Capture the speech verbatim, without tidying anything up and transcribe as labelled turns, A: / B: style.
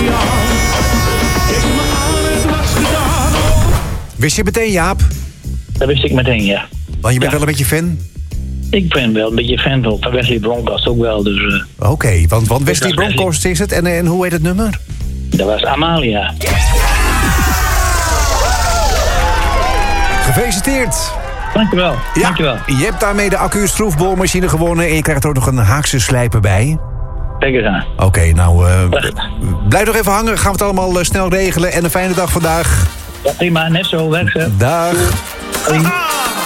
A: aan. Kijk me aan, het was gedaan.
B: Wist je meteen, Jaap?
C: Dat wist ik meteen, ja.
B: Want je bent
C: Ja.
B: wel een beetje fan?
C: Ik ben wel een beetje fan van Wesley Bronkhorst ook wel, dus... Uh,
B: Oké, okay, want, want Wesley
C: Dat was
B: Bronkhorst is het. En, en hoe heet het nummer?
C: dat was Amalia.
B: Gefeliciteerd.
C: Dankjewel,
B: Ja,
C: dankjewel.
B: je hebt daarmee de accu-stroefbolmachine gewonnen... en je krijgt er ook nog een Haakse slijper bij.
C: Kijk eens aan.
B: Oké, okay, nou, uh, blijf nog even hangen. Gaan we het allemaal uh, snel regelen. En een fijne dag vandaag.
C: Ja, prima, net zo, weg ze.
B: Dag.
C: Hoi.